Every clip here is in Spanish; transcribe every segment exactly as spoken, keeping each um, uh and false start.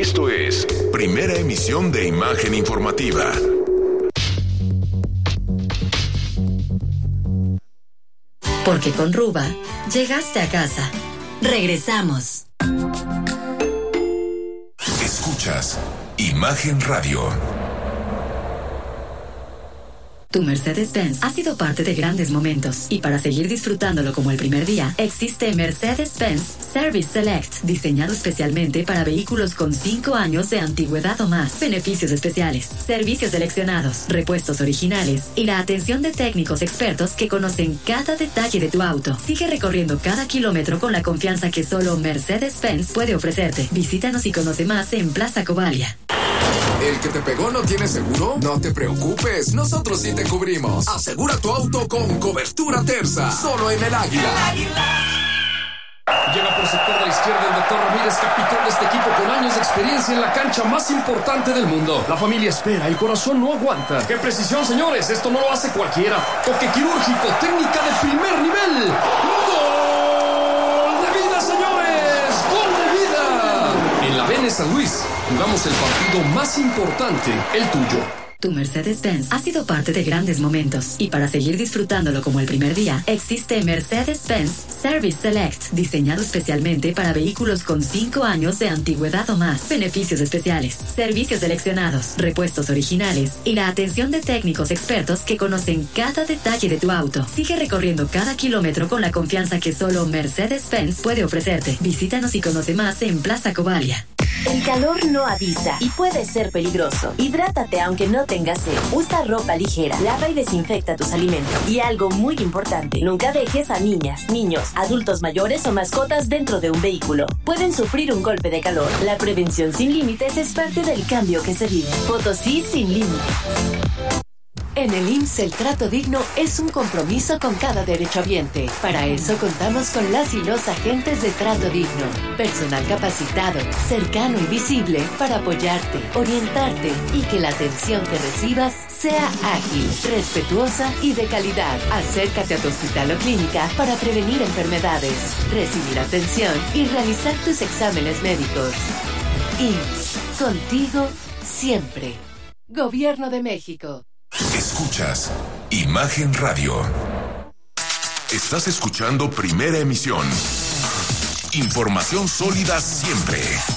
Esto es Primera Emisión de Imagen Informativa. Porque con Ruba llegaste a casa. Regresamos. Escuchas Imagen Radio. Tu Mercedes-Benz ha sido parte de grandes momentos y para seguir disfrutándolo como el primer día, existe Mercedes-Benz Service Select, diseñado especialmente para vehículos con cinco años de antigüedad o más. Beneficios especiales, servicios seleccionados, repuestos originales y la atención de técnicos expertos que conocen cada detalle de tu auto. Sigue recorriendo cada kilómetro con la confianza que solo Mercedes-Benz puede ofrecerte. Visítanos y conoce más en Plaza Covalia. ¿El que te pegó no tiene seguro? No te preocupes, nosotros sí te cubrimos. Asegura tu auto con cobertura Terza, solo en el Águila. ¡El Águila! Llega por sector de la izquierda el doctor Ramírez, capitán de este equipo con años de experiencia en la cancha más importante del mundo. La familia espera, el corazón no aguanta. ¡Qué precisión, señores! Esto no lo hace cualquiera. Toque quirúrgico, técnica de primer nivel. ¡Gol de vida, señores! ¡Gol de vida! En la Bene San Luis jugamos el partido más importante, el tuyo. Tu Mercedes-Benz ha sido parte de grandes momentos y para seguir disfrutándolo como el primer día, existe Mercedes-Benz Service Select, diseñado especialmente para vehículos con cinco años de antigüedad o más. Beneficios especiales, servicios seleccionados, repuestos originales y la atención de técnicos expertos que conocen cada detalle de tu auto. Sigue recorriendo cada kilómetro con la confianza que solo Mercedes-Benz puede ofrecerte. Visítanos y conoce más en Plaza Covalia. El calor no avisa y puede ser peligroso. Hidrátate aunque no tengas sed. Usa ropa ligera, lava y desinfecta tus alimentos. Y algo muy importante, nunca dejes a niñas, niños, adultos mayores o mascotas dentro de un vehículo. Pueden sufrir un golpe de calor. La prevención sin límites es parte del cambio que se vive. Potosí sin límites. En el I M S S el trato digno es un compromiso con cada derechohabiente. Para eso contamos con las y los agentes de trato digno. Personal capacitado, cercano y visible para apoyarte, orientarte y que la atención que recibas sea ágil, respetuosa y de calidad. Acércate a tu hospital o clínica para prevenir enfermedades, recibir atención y realizar tus exámenes médicos. I M S S, contigo siempre. Gobierno de México. Escuchas Imagen Radio. Estás escuchando Primera Emisión. Información sólida siempre.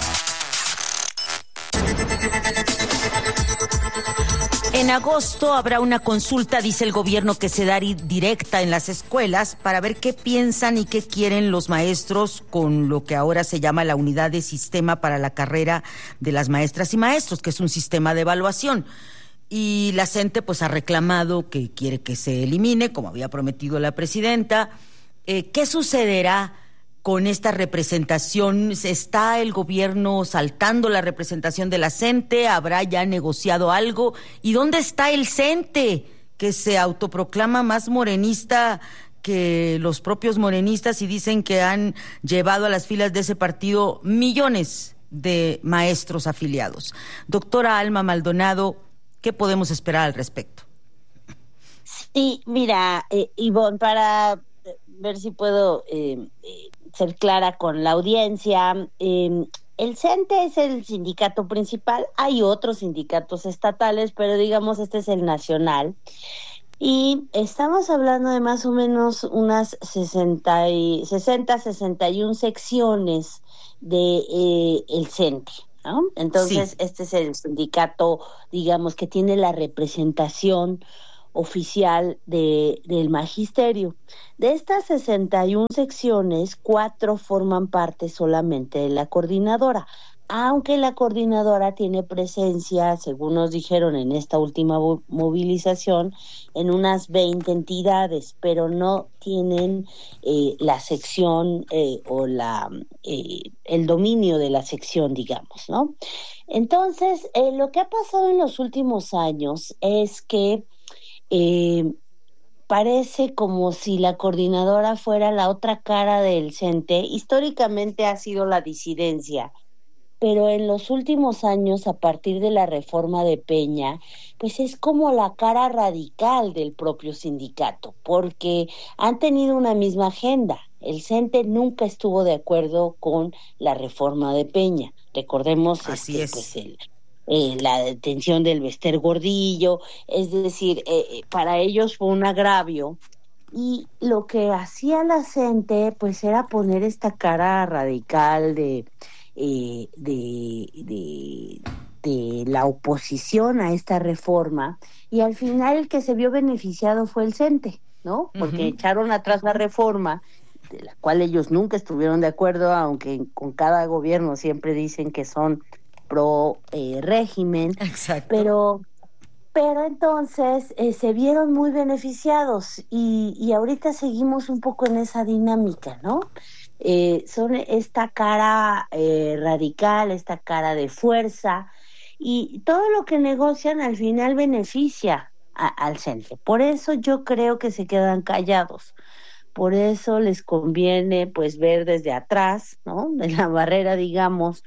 En agosto habrá una consulta, dice el gobierno, que se dará directa en las escuelas para ver qué piensan y qué quieren los maestros con lo que ahora se llama la unidad de sistema para la carrera de las maestras y maestros, que es un sistema de evaluación. Y la CENTE pues ha reclamado que quiere que se elimine, como había prometido la presidenta. Eh, ¿Qué sucederá con esta representación? ¿Está el gobierno saltando la representación de la CENTE? ¿Habrá ya negociado algo? ¿Y dónde está el CENTE, que se autoproclama más morenista que los propios morenistas y dicen que han llevado a las filas de ese partido millones de maestros afiliados? Doctora Alma Maldonado, ¿qué podemos esperar al respecto? Sí, mira, eh, Ivonne, para ver si puedo eh, eh, ser clara con la audiencia, eh, el CENTE es el sindicato principal, hay otros sindicatos estatales, pero digamos este es el nacional, y estamos hablando de más o menos unas sesenta, sesenta y una secciones de eh, el CENTE. ¿No? Entonces, sí. Este es el sindicato, digamos, que tiene la representación oficial de, del magisterio. De estas sesenta y una secciones, cuatro forman parte solamente de la coordinadora, aunque la coordinadora tiene presencia, según nos dijeron en esta última movilización, en unas veinte entidades, pero no tienen eh, la sección eh, o la eh, el dominio de la sección, digamos, ¿no? Entonces, eh, lo que ha pasado en los últimos años es que eh, parece como si la coordinadora fuera la otra cara del CENTE. Históricamente ha sido la disidencia, pero en los últimos años, a partir de la reforma de Peña, pues es como la cara radical del propio sindicato, porque han tenido una misma agenda. El CENTE nunca estuvo de acuerdo con la reforma de Peña. Recordemos Así este, es. pues el, eh, la detención del Bester Gordillo, es decir, eh, para ellos fue un agravio. Y lo que hacía la CENTE, pues era poner esta cara radical de... Eh, de, de, de la oposición a esta reforma, y al final el que se vio beneficiado fue el CENTE, ¿no? Porque uh-huh. echaron atrás la reforma, de la cual ellos nunca estuvieron de acuerdo, aunque con cada gobierno siempre dicen que son pro eh, régimen. Exacto. pero pero entonces eh, se vieron muy beneficiados, y, y ahorita seguimos un poco en esa dinámica, ¿no? Eh, son esta cara eh, radical, esta cara de fuerza, y todo lo que negocian al final beneficia a, al CENTE. Por eso yo creo que se quedan callados, por eso les conviene pues ver desde atrás, ¿no? De la barrera, digamos,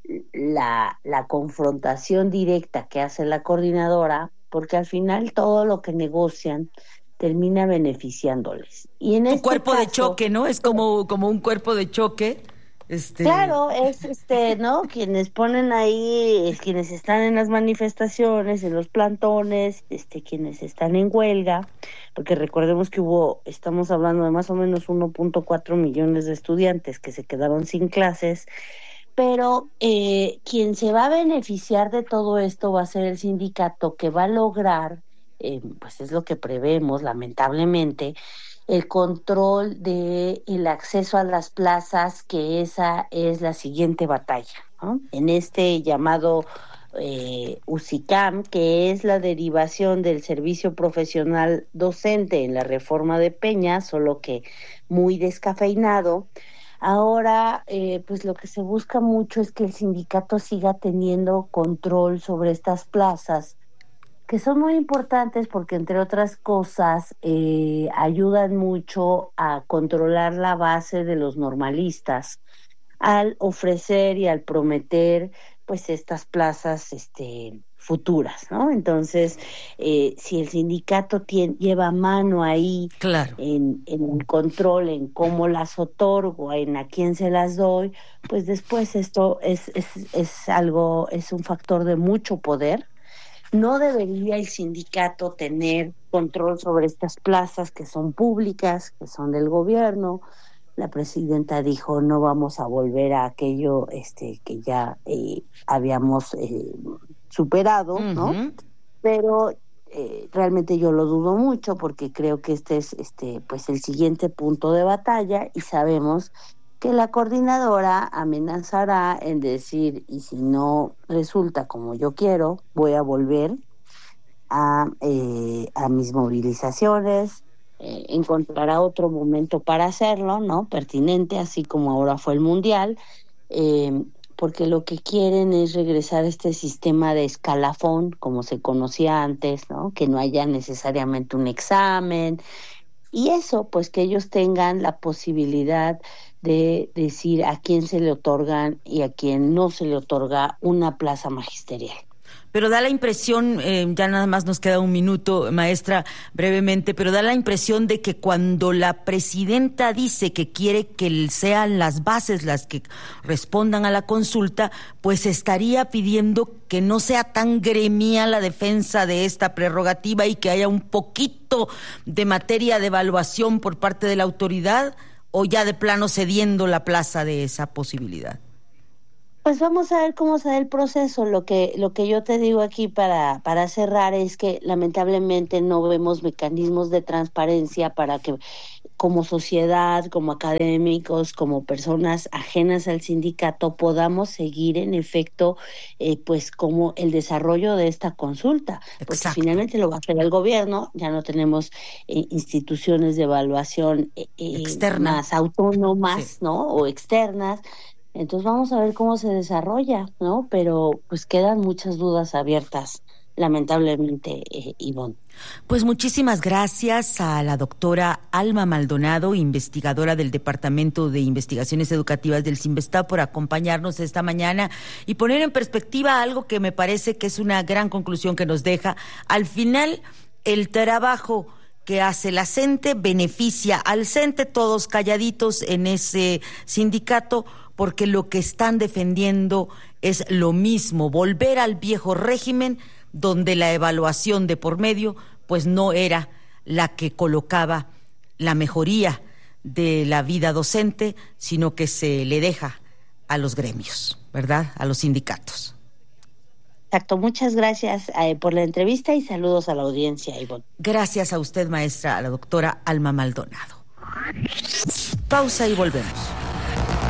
la, la confrontación directa que hace la coordinadora, porque al final todo lo que negocian termina beneficiándoles. Y en un este cuerpo caso, de choque, ¿no? Es como, como un cuerpo de choque. Este... Claro, es este, ¿no? Quienes ponen ahí, es quienes están en las manifestaciones, en los plantones, este, quienes están en huelga, porque recordemos que hubo, estamos hablando de más o menos uno punto cuatro millones de estudiantes que se quedaron sin clases, pero eh, quien se va a beneficiar de todo esto va a ser el sindicato, que va a lograr, eh, pues es lo que prevemos, lamentablemente, el control de el acceso a las plazas, que esa es la siguiente batalla, ¿no? En este llamado eh, USICAM, que es la derivación del servicio profesional docente en la reforma de Peña, solo que muy descafeinado. Ahora, eh, pues lo que se busca mucho es que el sindicato siga teniendo control sobre estas plazas, que son muy importantes porque, entre otras cosas, eh, ayudan mucho a controlar la base de los normalistas al ofrecer y al prometer pues estas plazas este futuras, ¿no? Entonces, eh, si el sindicato tiene, lleva mano ahí, claro, en, en el control, en cómo las otorgo, en a quién se las doy, pues después esto es, es, es algo, es un factor de mucho poder. No debería el sindicato tener control sobre estas plazas que son públicas, que son del gobierno. La presidenta dijo, no vamos a volver a aquello este que ya eh, habíamos eh, superado, uh-huh. ¿no? Pero eh, realmente yo lo dudo mucho, porque creo que este es este pues el siguiente punto de batalla, y sabemos que la coordinadora amenazará en decir, y si no resulta como yo quiero, voy a volver a, eh, a mis movilizaciones, eh, encontrará otro momento para hacerlo, ¿no? Pertinente, así como ahora fue el Mundial, eh, porque lo que quieren es regresar a este sistema de escalafón, como se conocía antes, ¿no? Que no haya necesariamente un examen, y eso, pues que ellos tengan la posibilidad de decir a quién se le otorgan y a quién no se le otorga una plaza magisterial. Pero da la impresión, eh, ya nada más nos queda un minuto, maestra, brevemente, pero da la impresión de que cuando la presidenta dice que quiere que sean las bases las que respondan a la consulta, pues estaría pidiendo que no sea tan gremial la defensa de esta prerrogativa y que haya un poquito de materia de evaluación por parte de la autoridad, o ya de plano cediendo la plaza de esa posibilidad. Pues vamos a ver cómo se da el proceso. Lo que lo que yo te digo aquí para para cerrar es que lamentablemente no vemos mecanismos de transparencia para que, como sociedad, como académicos, como personas ajenas al sindicato, podamos seguir en efecto eh, pues como el desarrollo de esta consulta. Exacto. Porque finalmente lo va a hacer el gobierno, ya no tenemos eh, instituciones de evaluación eh, Externa. más autónomas, sí. ¿no? O externas. Entonces vamos a ver cómo se desarrolla, ¿no? Pero pues quedan muchas dudas abiertas lamentablemente, eh, Ivonne. Pues muchísimas gracias a la doctora Alma Maldonado, investigadora del Departamento de Investigaciones Educativas del CINVESTAB, por acompañarnos esta mañana y poner en perspectiva algo que me parece que es una gran conclusión que nos deja. Al final, el trabajo que hace la CENTE beneficia al CENTE, todos calladitos en ese sindicato, porque lo que están defendiendo es lo mismo, volver al viejo régimen donde la evaluación de por medio pues no era la que colocaba la mejoría de la vida docente, sino que se le deja a los gremios, ¿verdad? A los sindicatos. Exacto, muchas gracias eh, por la entrevista y saludos a la audiencia, Ivonne. Gracias a usted, maestra, a la doctora Alma Maldonado. Pausa y volvemos.